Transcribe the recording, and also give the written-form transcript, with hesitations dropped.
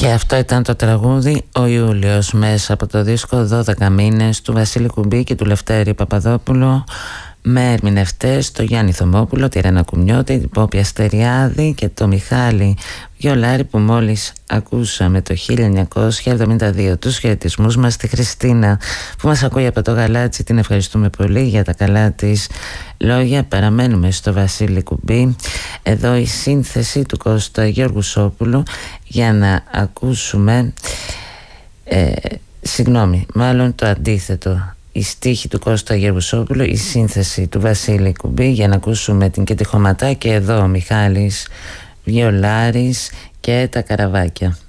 Και αυτό ήταν το τραγούδι «Ο Ιούλιος» μέσα από το δίσκο 12 μήνες του Βασίλη Κουμπί και του Λευτέρη Παπαδόπουλου, με ερμηνευτές το Γιάννη Θωμόπουλο, τη Ρένα Κουμιώτη, την Πόπη Αστεριάδη και το Μιχάλη Βιολάρη που μόλις ακούσαμε το 1972. Τους χαιρετισμούς μας στη Χριστίνα που μας ακούει από το Γαλάτσι, την ευχαριστούμε πολύ για τα καλά της λόγια. Παραμένουμε στο Βασίλη Κουμπί. Εδώ η σύνθεση του Κώστα Γεωργουσόπουλου για να ακούσουμε μάλλον το αντίθετο. Η στίχη του Κώστα Γεωργουσόπουλου, η σύνθεση του Βασίλη Κουμπί, για να ακούσουμε την Κετυχωματά και εδώ ο Μιχάλης Βιολάρης και τα Καραβάκια.